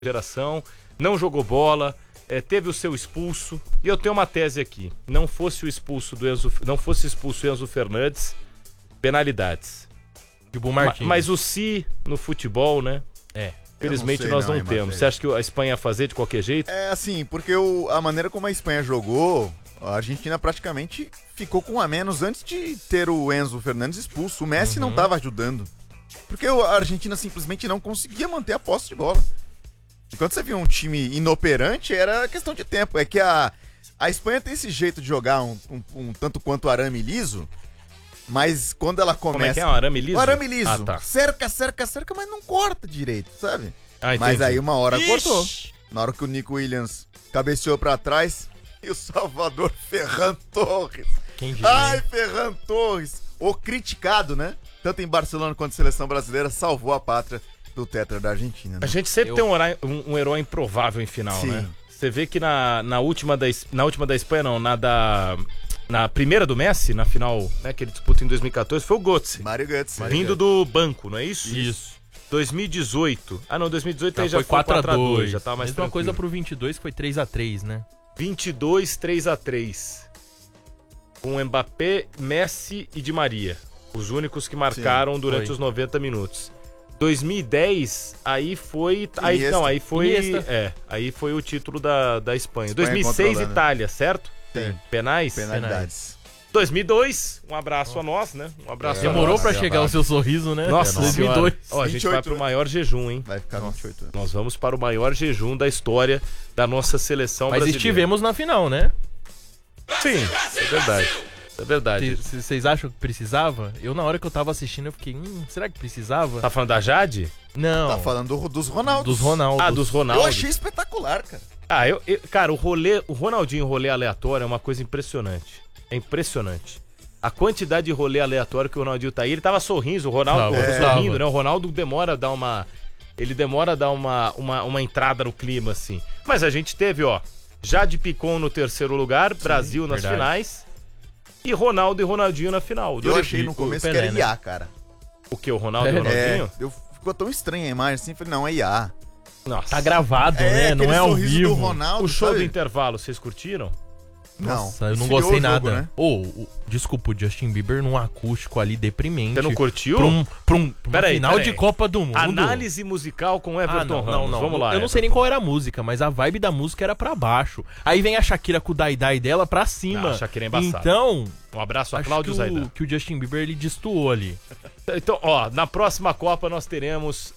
geração, não jogou bola, teve o seu expulso. E eu tenho uma tese aqui: não fosse expulso o Enzo Fernandes, penalidades. Tipo o Marquinhos. Mas o si no futebol, né? Felizmente nós não temos. Você acha que a Espanha ia fazer de qualquer jeito? É assim, porque a maneira como a Espanha jogou, a Argentina praticamente ficou com um a menos antes de ter o Enzo Fernandes expulso. O Messi não estava ajudando. Porque a Argentina simplesmente não conseguia manter a posse de bola. Enquanto você viu um time inoperante, era questão de tempo. É que a Espanha tem esse jeito de jogar um tanto quanto arame liso, mas quando ela começa... Como é que é? Um arame liso? Um arame liso. Ah, tá. Cerca, mas não corta direito, sabe? Ah, mas entendi. aí uma hora cortou. Na hora que o Nico Williams cabeceou pra trás, e o Salvador Ferran Torres. Quem diria? Ai, Ferran Torres. O criticado, né? Tanto em Barcelona quanto em seleção brasileira, salvou a pátria do tetra da Argentina. Né? A gente sempre tem um herói improvável em final, Sim. né? Você vê que na última da Espanha, não, na primeira do Messi, na final, né, que ele disputa em 2014, foi o Götze. Mário Götze. Vindo do banco, não é isso? Isso. 2018. Ah, não, 2018 Já aí já foi 4x2. já tá mais Mesma tranquilo. coisa pro 22, que foi 3x3, né? 22, 3x3. Com Mbappé, Messi e Di Maria. Os únicos que marcaram durante foi. os 90 minutos. 2010, aí foi... Iniesta. Aí foi o título da Espanha. Espanha 2006, controlando. Itália, certo? Sim. Penais? Penalidades. 2002, um abraço a nós, né? Um abraço a Demorou nós. pra chegar o seu sorriso, né? Nossa 2002. Ó, a gente 28, vai pro né? maior jejum, hein? Vai ficar 28 anos. Nós vamos para o maior jejum da história da nossa seleção Mas brasileira. estivemos na final, né? Sim, é verdade. É verdade. Vocês acham que precisava? Eu, na hora que eu tava assistindo, eu fiquei, será que precisava? Tá falando da Jade? Não. Tá falando dos Ronaldos. Dos Ronaldos. Ah, dos Ronaldos. Eu achei espetacular, cara. Ah, cara, o Ronaldinho rolê aleatório é uma coisa impressionante. É impressionante. A quantidade de rolê aleatório que o Ronaldinho tá aí, ele tava sorrindo, o Ronaldo sorrindo, né? O Ronaldo demora a dar uma... Ele demora a dar uma entrada no clima, assim. Mas a gente teve, ó, Jade Picon no terceiro lugar, Brasil nas verdade. finais, e Ronaldo e Ronaldinho na final. Eu achei no começo que Pelé, era né? IA, cara. O que, o Ronaldo e o Ronaldinho? Ficou tão estranha a imagem assim, falei, não, é IA. Nossa. Tá gravado, né? Não aquele é ao sorriso vivo. do Ronaldo, O show sabe? do intervalo, vocês curtiram? Não. Nossa, eu não Esfriou gostei o jogo, nada. né? Desculpa, o Justin Bieber num acústico ali deprimente. Você não curtiu? Pra uma Peraí, final peraí. de Copa do Mundo. Análise musical com Everton Ramos. Vamos lá. Eu não sei nem qual era a música, mas a vibe da música era pra baixo. Aí vem a Shakira com o Dai dela pra cima. Não, a Shakira é embaçada. Então, Um abraço a acho Cláudio Zaidan. que o Justin Bieber ele destoou ali. Então, ó, na próxima Copa nós teremos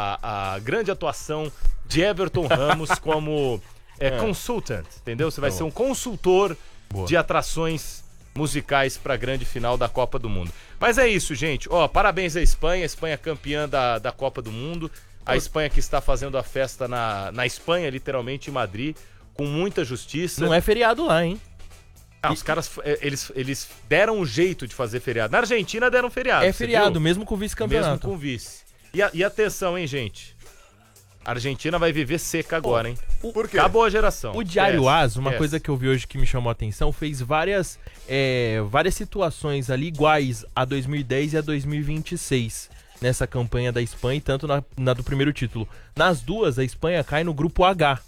a grande atuação de Everton Ramos como consultant, entendeu? Você vai ser um consultor de atrações musicais pra grande final da Copa do Mundo. Mas é isso, gente. Ó, parabéns à Espanha, campeã da Copa do Mundo. A Espanha que está fazendo a festa na Espanha, literalmente em Madrid, com muita justiça. Não é feriado lá, hein? Ah, os caras, eles deram um jeito de fazer feriado. Na Argentina deram feriado. É você feriado, viu? mesmo com o Mesmo vice-campeonato. com vice. E atenção, hein, gente. A Argentina vai viver seca agora, hein? Por quê? Acabou a geração. O Diário AS, uma Esquece. coisa que eu vi hoje que me chamou a atenção, fez várias situações ali iguais a 2010 e a 2026 nessa campanha da Espanha, e tanto na do primeiro título. Nas duas, a Espanha cai no grupo H.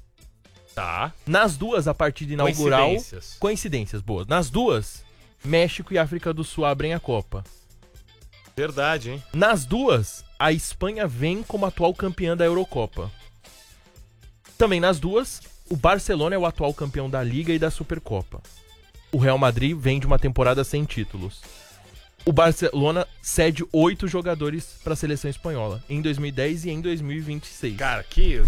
Tá. Nas duas, a partida inaugural... Coincidências. Coincidências boas. Nas duas, México e África do Sul abrem a Copa. Verdade, hein? Nas duas, a Espanha vem como atual campeã da Eurocopa. Também nas duas, o Barcelona é o atual campeão da Liga e da Supercopa. O Real Madrid vem de uma temporada sem títulos. O Barcelona cede 8 jogadores para a seleção espanhola, em 2010 e em 2026. Cara, que...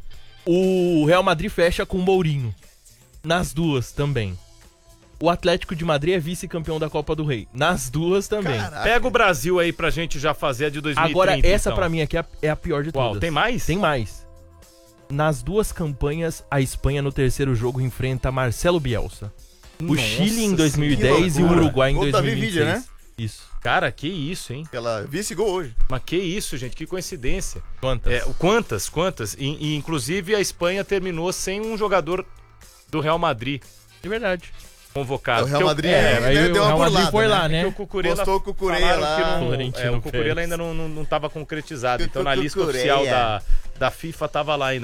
O Real Madrid fecha com o Mourinho. Nas duas também. O Atlético de Madrid é vice-campeão da Copa do Rei. Nas duas também. Caraca. Pega o Brasil aí pra gente já fazer a de 2030. Agora, essa então. pra mim aqui é a pior de Qual? todas. Tem mais? Tem mais. Nas duas campanhas, a Espanha no terceiro jogo enfrenta Marcelo Bielsa. O Nossa, Chile em que 2010 e o loucura. Uruguai em Gol do Davi 2026. Villa, né? Isso. Cara, que isso, hein? Aquela vice-gol hoje. Mas que isso, gente? Que coincidência. Quantas? Quantas? E inclusive a Espanha terminou sem um jogador do Real Madrid. É verdade. convocado. O Real Porque Madrid aí deu o uma Real Madrid burlada, foi lá, Porque né? o Cucurella Postou o Cucurella falaram lá. que não- Florentino o Cucurella Pérez. ainda não estava concretizado. Então na lista Cucurella. oficial da FIFA tava lá ainda.